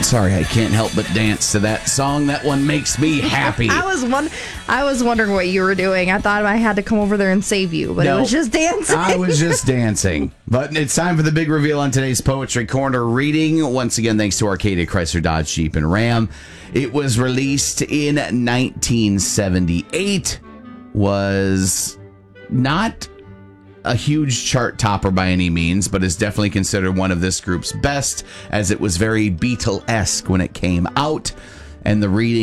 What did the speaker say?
Sorry, I can't help but dance to that song. That one makes me happy. I was wondering what you were doing. I thought I had to come over there and save you, but it was just dancing. I was just dancing. But it's time for the big reveal on today's Poetry Corner reading. Once again, thanks to Arcadia, Chrysler, Dodge, Jeep, and Ram. It was released in 1978. Was not a huge chart topper by any means, but is definitely considered one of this group's best, as it was very Beatle-esque when it came out. And the reading